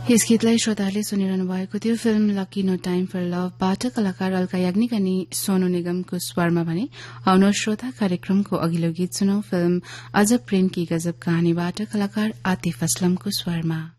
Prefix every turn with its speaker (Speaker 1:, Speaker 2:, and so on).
Speaker 1: यस गीतलाई श्रोताहरूले सुनिरहनु भएको थियो film lucky no time for लभबाट कलाकार अलका याग्निक अनि सोनू निगमको स्वरमा भने। आउनु श्रोता कार्यक्रमको अघिल्लो गीत सुनौ फिल्म अजब प्रेम की गजब कहानीबाट कलाकार आतिफ असलमको स्वरमा।